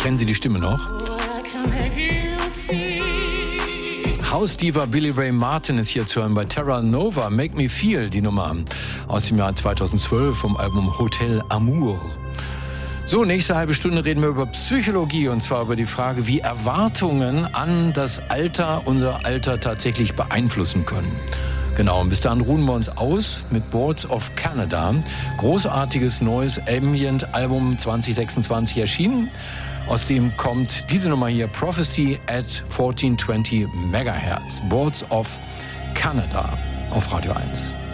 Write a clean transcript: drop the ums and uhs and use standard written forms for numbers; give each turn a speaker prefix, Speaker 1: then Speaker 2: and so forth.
Speaker 1: Kennen Sie die Stimme noch? House-Diva Billy Ray Martin ist hier zu hören bei Terra Nova. Make Me Feel, die Nummer aus dem Jahr 2012 vom Album Hotel Amour. So, nächste halbe Stunde reden wir über Psychologie, und zwar über die Frage, wie Erwartungen an das Alter, unser Alter tatsächlich beeinflussen können. Genau, und bis dahin ruhen wir uns aus mit Boards of Canada. Großartiges neues Ambient-Album 2026 erschienen. Aus dem kommt diese Nummer hier, Prophecy at 1420 MHz. Boards of Canada auf Radio 1.